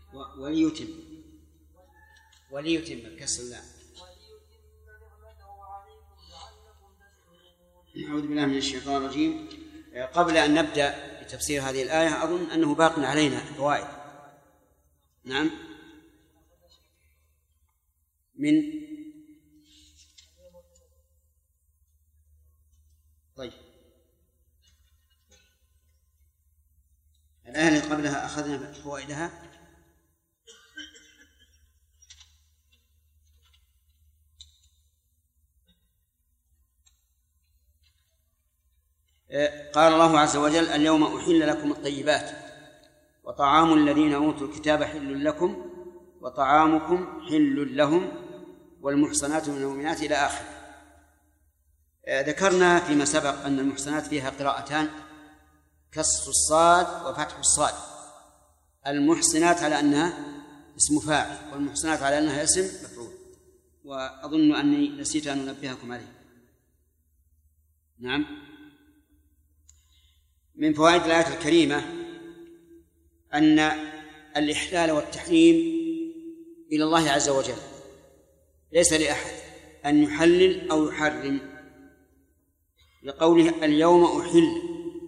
وليتم الكسر لا. أعوذ بالله من الشيطان الرجيم. قبل أن نبدأ بتفسير هذه الآية أظن أنه باق علينا فوائد. نعم. طيب الآية اللي قبلها أخذنا فوائدها. قال الله عز وجل: اليوم أحل لكم الطيبات وطعام الذين أوتوا الكتاب حل لكم وطعامكم حل لهم والمحصنات من المؤمنات إلى آخر. ذكرنا فيما سبق أن المحصنات فيها قراءتان: كسر الصاد وفتح الصاد. المحصنات على أنها اسم فاعل والمحصنات على أنها اسم مفعول، وأظن أني نسيت أن أنبهكم عليه. نعم. من فوائد الآية الكريمة أن الإحلال والتحريم إلى الله عز وجل، ليس لأحد أن يحلل أو يحرم، لقوله: اليوم أحل،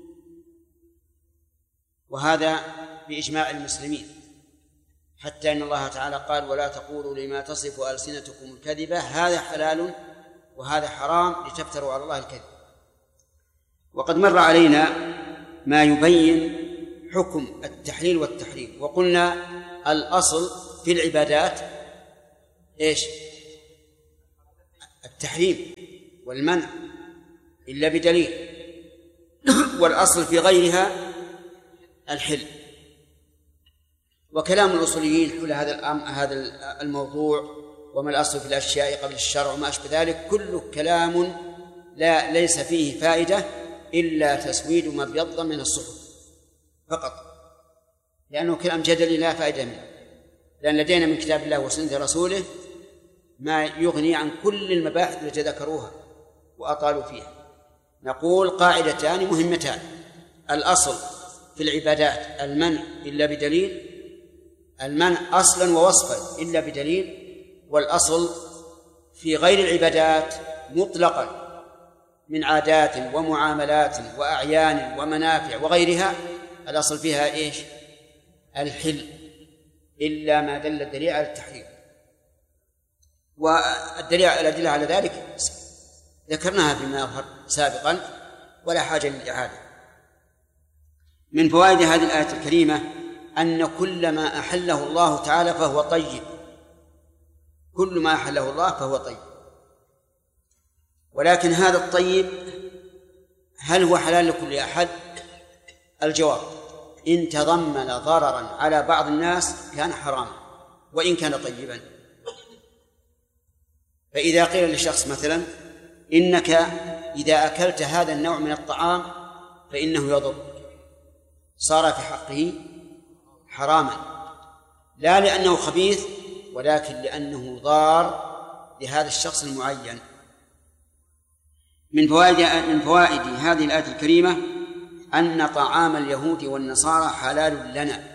وهذا بإجماع المسلمين، حتى إن الله تعالى قال: ولا تقولوا لما تصف ألسنتكم الكذبة هذا حلال وهذا حرام لتفتروا على الله الكذب. وقد مر علينا ما يبين حكم التحليل والتحريم، وقلنا الأصل في العبادات إيش؟ التحريم والمنع إلا بدليل، والأصل في غيرها الحل. وكلام الأصوليين حول هذا الموضوع وما الأصل في الأشياء قبل الشرع وما أشبه ذلك كله كلام ليس فيه فائدة إلا تسويد ما ابيض من الصحف فقط، لأنه كلام جدلي لا فائدة منه، لأن لدينا من كتاب الله وسنة رسوله ما يغني عن كل المباحث التي ذكروها وأطالوا فيها. نقول قاعدتان مهمتان: الأصل في العبادات المنع إلا بدليل، المنع أصلا ووصفا إلا بدليل، والأصل في غير العبادات مطلقا من عادات ومعاملات وأعيان ومنافع وغيرها الأصل فيها إيش؟ الحل، إلا ما دل الدليل على التحريم. والأدلة على ذلك ذكرناها فيما يظهر سابقا ولا حاجة للإعادة. من فوائد هذه الآية الكريمة أن كل ما أحله الله تعالى فهو طيب، كل ما أحله الله فهو طيب، ولكن هذا الطيب هل هو حلال لكل أحد؟ الجواب: إن تضمن ضررا على بعض الناس كان حراما وإن كان طيبا. فإذا قيل لشخص مثلا: إنك إذا أكلت هذا النوع من الطعام فإنه يضر، صار في حقه حراما، لا لأنه خبيث ولكن لأنه ضار لهذا الشخص المعين. من فوائد هذه الآية الكريمة أن طعام اليهود والنصارى حلال لنا،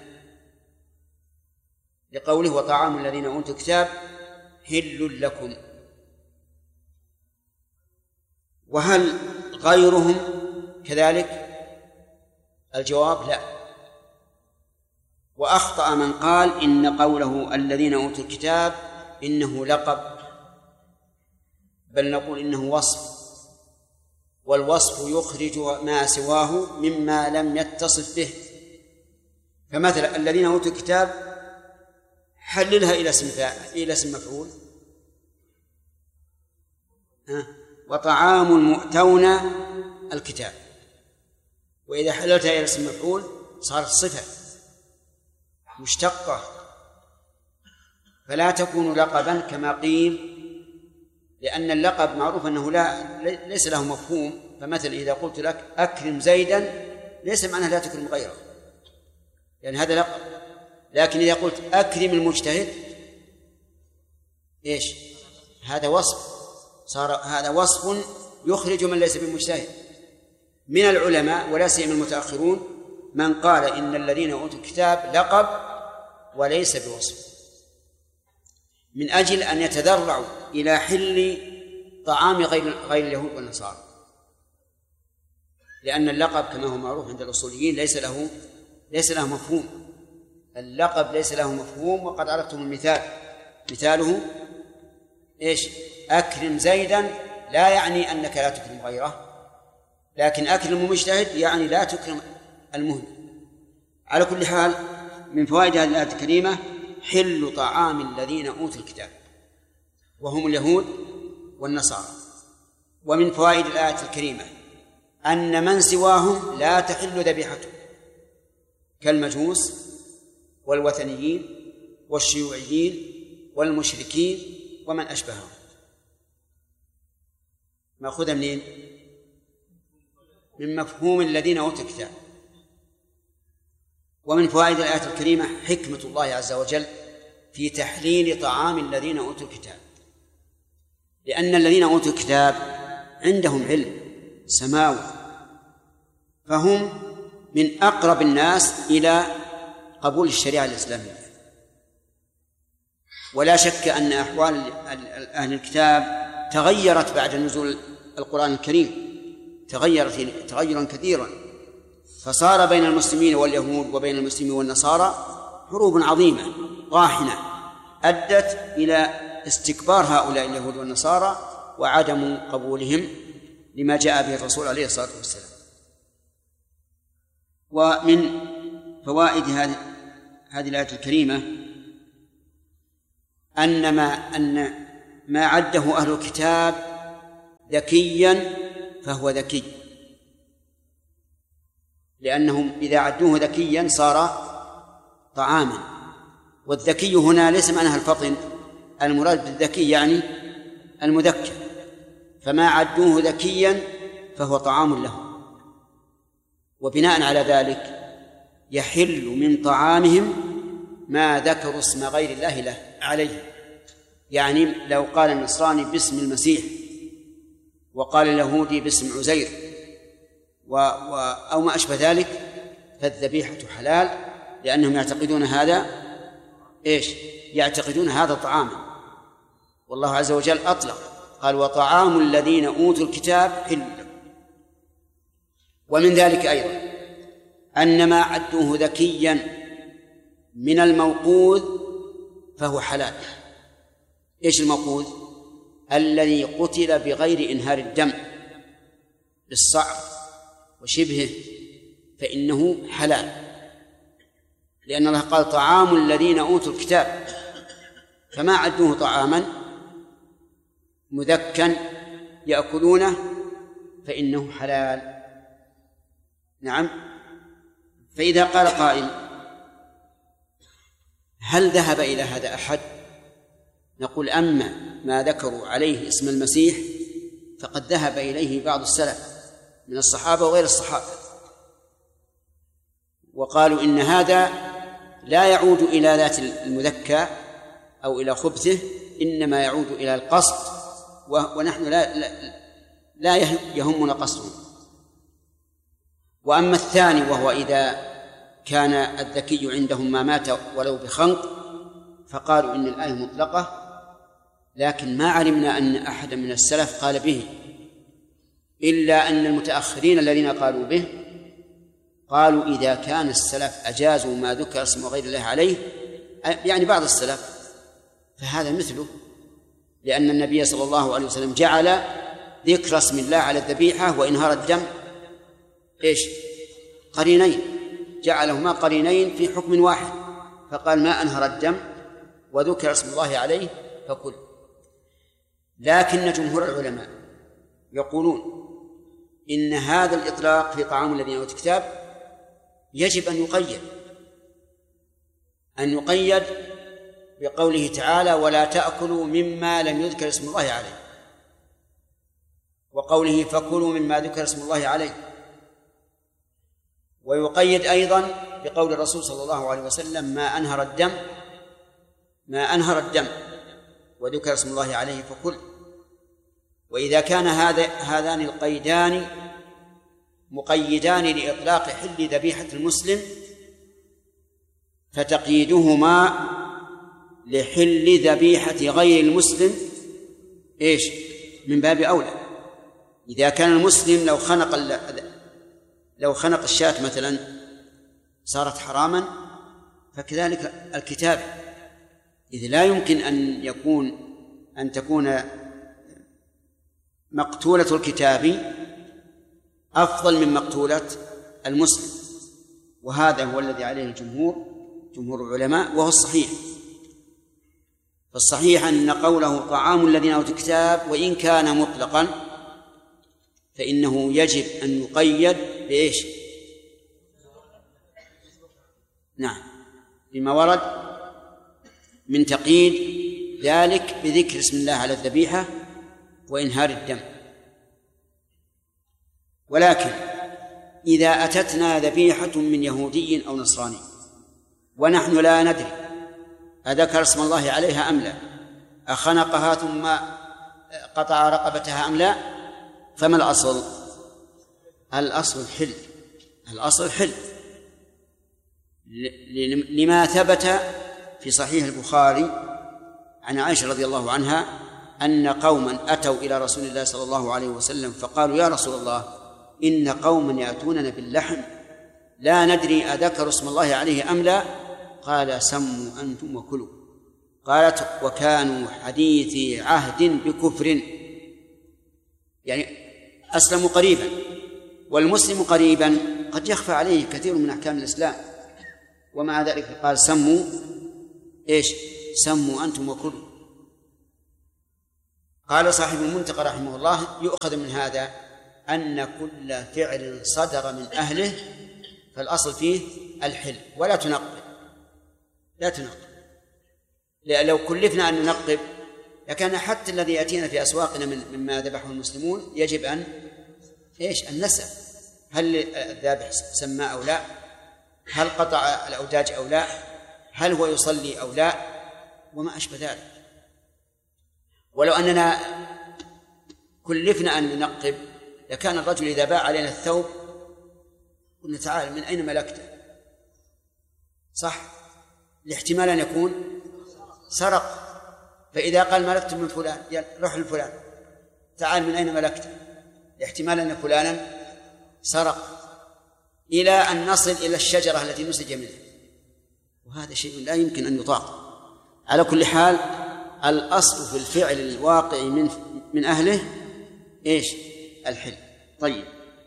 لقوله: وطعام الذين أوتوا الكتاب حل لكم. وهل غيرهم كذلك؟ الجواب: لا. وأخطأ من قال إن قوله الذين أوتوا الكتاب إنه لقب، بل نقول إنه وصف، والوصف يخرج ما سواه مما لم يتصف به. فمثلا الذين أوتوا الكتاب حللها إلى اسم مفعول، وطعام المؤتون الكتاب، وإذا حللتها إلى اسم مفعول صارت صفة مشتقة فلا تكون لقبا كما قيل، لأن اللقب معروف أنه ليس له مفهوم. فمثل إذا قلت لك أكرم زيدا ليس معناه لا تكرم غيره، يعني هذا لقب. لكن إذا قلت أكرم المجتهد إيش؟ هذا وصف، صار هذا وصف يخرج من ليس بمجتهد. من العلماء ولا سيما المتأخرون من قال إن الذين أوتوا الكتاب لقب وليس بوصف، من أجل أن يتذرعوا إلى حل طعام غير اليهود والنصارى، لأن اللقب كما هو معروف عند الأصوليين ليس له مفهوم. اللقب ليس له مفهوم، وقد عرفتم المثال، مثاله إيش؟ أكرم زيدا لا يعني أنك لا تكرم غيره، لكن أكرم المجتهد يعني لا تكرم المهمل. على كل حال، من فوائد هذه الآية الكريمة حل طعام الذين أوتوا الكتاب وهم اليهود والنصارى. ومن فوائد الآية الكريمة أن من سواهم لا تحل ذبيحته، كالمجوس والوثنيين والشيوعيين والمشركين ومن أشبههم. مأخوذة منين؟ من مفهوم الذين أوتوا الكتاب. ومن فوائد الآية الكريمة حكمة الله عز وجل في تحليل طعام الذين أوتوا الكتاب، لأن الذين أوتوا الكتاب عندهم علم سماوي، فهم من أقرب الناس إلى قبول الشريعة الإسلامية. ولا شك أن أحوال أهل الكتاب تغيرت بعد نزول القرآن الكريم، تغيرت تغيرا كثيرا، فصار بين المسلمين واليهود وبين المسلمين والنصارى حروب عظيمة طاحنة أدت إلى استكبار هؤلاء اليهود والنصارى وعدم قبولهم لما جاء به الرسول عليه الصلاة والسلام. ومن فوائد هذه الآية الكريمة أن ما عده أهل الكتاب ذكيا فهو ذكي، لأنهم إذا عدوه ذكيا صار طعاما. والذكي هنا ليس معناها الفطن، المراد بالذكي يعني المذكر، فما عدوه ذكيا فهو طعام له. وبناء على ذلك يحل من طعامهم ما ذكروا اسم غير الله له عليه. يعني لو قال النصراني باسم المسيح وقال اليهودي باسم عزير أو ما أشبه ذلك فالذبيحة حلال، لأنهم يعتقدون هذا يعتقدون هذا طعاما. والله عز وجل أطلق قال وطعام الذين أوتوا الكتاب حل لكم. ومن ذلك أيضا أن ما عدوه ذكيا من الموقوذ فهو حلال. إيش الموقوذ؟ الذي قتل بغير إنهار الدم بالصعق وشبهه فإنه حلال، لأن الله قال طعام الذين أوتوا الكتاب، فما عدوه طعاما مذكا يأكلونه فإنه حلال. نعم. فإذا قال قائل هل ذهب إلى هذا أحد؟ نقول أما ما ذكروا عليه اسم المسيح فقد ذهب إليه بعض السلف من الصحابة وغير الصحابة، وقالوا إن هذا لا يعود إلى ذات المذكى أو إلى خبثه، إنما يعود إلى القصد، ونحن لا يهمنا قصده. وأما الثاني وهو إذا كان الذكي عندهم ما مات ولو بخنق، فقالوا إن الآية مطلقة، لكن ما علمنا أن أحدا من السلف قال به، إلا أن المتأخرين الذين قالوا به قالوا إذا كان السلف أجازوا ما ذكر اسم غير الله عليه، يعني بعض السلف، فهذا مثله، لأن النبي صلى الله عليه وسلم جعل ذكر اسم الله على الذبيحة وإنهار الدم قرينين، جعلهما قرينين في حكم واحد، فقال ما أنهر الدم وذكر اسم الله عليه فكل. لكن جمهور العلماء يقولون إن هذا الإطلاق في طعام الذين أوتوا الكتاب يجب أن يقيد بقوله تعالى ولا تأكلوا مما لم يذكر اسم الله عليه، وقوله فكلوا مما ذكر اسم الله عليه، ويقيد أيضا بقول الرسول صلى الله عليه وسلم ما أنهر الدم وذكر اسم الله عليه فكل. وإذا كان هذان القيدان مقيدان لإطلاق حل ذبيحة المسلم، فتقييدهما لحل ذبيحة غير المسلم إيش؟ من باب أولى. إذا كان المسلم لو خنق الشاة مثلا صارت حراما، فكذلك الكتاب، إذ لا يمكن أن تكون مقتولة الكتاب أفضل من مقتولة المسلم، وهذا هو الذي عليه جمهور العلماء، وهو الصحيح. فالصحيح أن قوله طعام الذين أوتوا الكتاب وإن كان مطلقا فإنه يجب أن يقيد بإيش؟ نعم، بما ورد من تقييد ذلك بذكر اسم الله على الذبيحة وإنهار الدم. ولكن إذا أتتنا ذبيحة من يهودي أو نصراني ونحن لا ندري أذكر اسم الله عليها أم لا، أخنقها ثم قطع رقبتها أم لا، فما الأصل؟ الأصل الحل لما ثبت في صحيح البخاري عن عائشة رضي الله عنها أن قوما أتوا إلى رسول الله صلى الله عليه وسلم فقالوا: يا رسول الله، إن قوما يأتوننا باللحم لا ندري أذكر اسم الله عليه أم لا. قال: سموا أنتم وكلوا. قالت: وكانوا حديثي عهد بكفر، يعني أسلموا قريبا، والمسلم قريبا قد يخفى عليه كثير من أحكام الإسلام، ومع ذلك قال: سموا إيش؟ سموا أنتم وكلوا. قال صاحب المنتقى رحمه الله: يؤخذ من هذا أن كل فعل صدر من أهله فالأصل فيه الحل، ولا تنقب، لا تنقب. لو كلفنا أن ننقب لكان حتى الذي يأتينا في أسواقنا مما ذبحه المسلمون يجب أن نسأل: هل الذابح سمى أو لا؟ هل قطع الأوداج أو لا؟ هل هو يصلي أو لا؟ وما أشبه ذلك. ولو أننا كلفنا أن ننقب لكان الرجل إذا باع علينا الثوب قلنا: تعال، من أين ملكته؟ صح؟ لاحتمال أن يكون سرق. فإذا قال: ملكت من فلان، روح لفلان، تعال، من أين ملكته؟ لاحتمال أن فلانا سرق، إلى أن نصل إلى الشجرة التي نسج منها، وهذا شيء لا يمكن أن يطاق. على كل حال الأصل في الفعل الواقع من أهله إيش؟ الحل. طيب،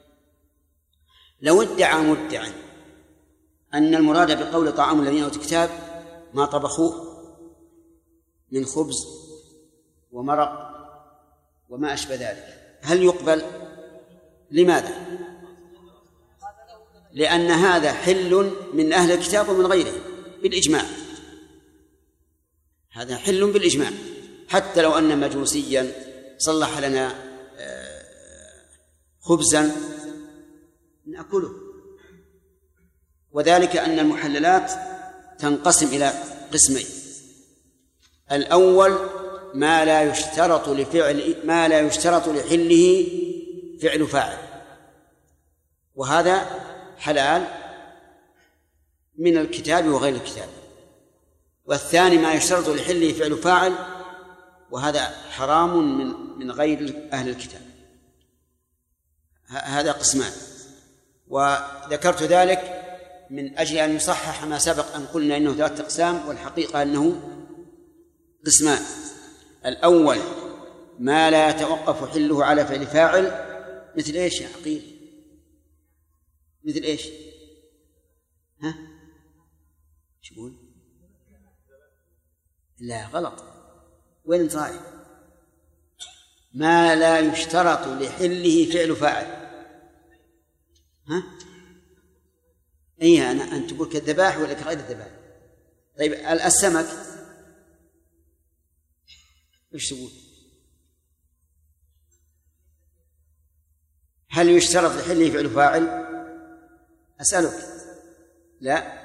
لو ادعى مدعي أن المراد بقول طعام الذين أوتوا الكتاب ما طبخوه من خبز ومرق وما أشبه ذلك، هل يقبل؟ لماذا؟ لأن هذا حل من أهل الكتاب ومن غيرهم بالإجماع، هذا حل بالإجماع. حتى لو أن مجوسيا صلح لنا خبزا نأكله. وذلك أن المحللات تنقسم إلى قسمين: الأول ما لا يشترط لحله فعل فاعل، وهذا حلال من الكتاب وغير الكتاب. والثاني ما يشترط لحله فعل فاعل، وهذا حرام من غير أهل الكتاب. هذا قسمان، وذكرت ذلك من أجل أن يصحح ما سبق أن قلنا إنه 3 أقسام، والحقيقة أنه قسمان: الأول ما لا يتوقف حله على فعل فاعل، مثل إيش يا عقيل؟ مثل إيش؟ ها؟ شو يقول؟ لا، غلط. وين انت رايح؟ ما لا يشترط لحله فعل فاعل. ها؟ أيها أنت تقول كالذبائح ولا كغير الذبائح؟ طيب، السمك إيش تقول؟ هل يشترط لحله فعل فاعل؟ أسألك. لا،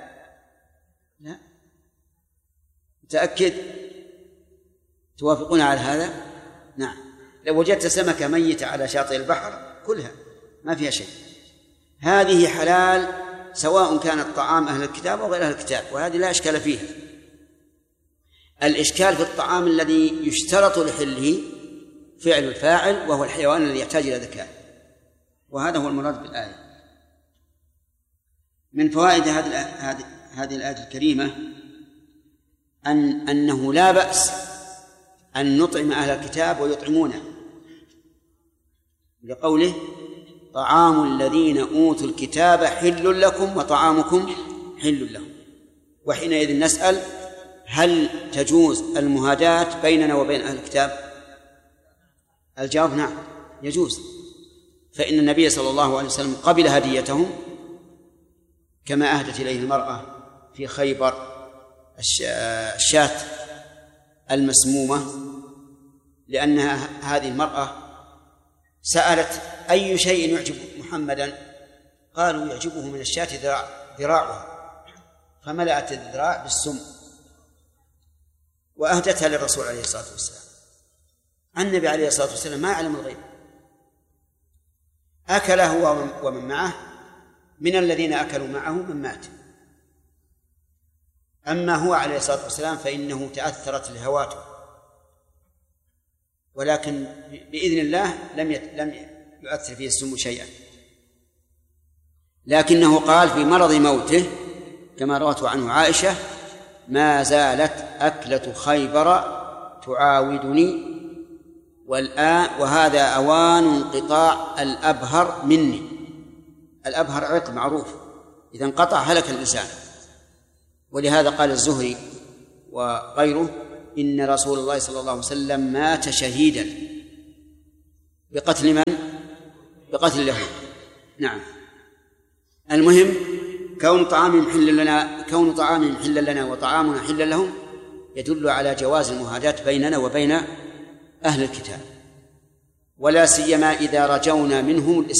متأكد؟ توافقون على هذا؟ نعم. لو وجدت سمكة ميتة على شاطئ البحر كلها ما فيها شيء، هذه حلال سواء كان الطعام أهل الكتاب أو غير أهل الكتاب، وهذه لا إشكال فيها. الإشكال في الطعام الذي يشترط لحله فعل الفاعل، وهو الحيوان الذي يحتاج إلى ذكاء، وهذا هو المراد بالآية. من فوائد هذه الآية الكريمة أنه لا بأس أن نطعم أهل الكتاب ويطعمونه، لقوله طعام الذين أوتوا الكتاب حل لكم وطعامكم حل لهم. وحينئذ نسأل: هل تجوز المهاداة بيننا وبين أهل الكتاب؟ الجواب نعم، يجوز، فإن النبي صلى الله عليه وسلم قبل هديتهم كما أهدت إليه المرأة في خيبر الشاة المسمومة، لأنها هذه المرأة سألت: أي شيء يعجب محمدا؟ قالوا: يعجبه من الشاة ذراعها، فملأت الذراع بالسم وأهدتها للرسول عليه الصلاة والسلام. النبي عليه الصلاة والسلام ما يعلم الغيب، أكل هو ومن معه، من الذين أكلوا معه من مات، أما هو عليه الصلاة والسلام فإنه تأثرت لهواته، ولكن بإذن الله لم يؤثر فيه السم شيئا، لكنه قال في مرض موته كما روته عنه عائشة: ما زالت أكلة خيبر تعاودني، وهذا أوان انقطاع الأبهر مني. الأبهر عرق معروف، إذا انقطع هلك الإنسان. ولهذا قال الزهري وغيره: إن رسول الله صلى الله عليه وسلم مات شهيدا بقتل من؟ بقتل اليهود. نعم. المهم كون طعامهم حلا لنا وطعامنا حلا لهم يدل على جواز المهاداة بيننا وبين أهل الكتاب، ولا سيما إذا رجونا منهم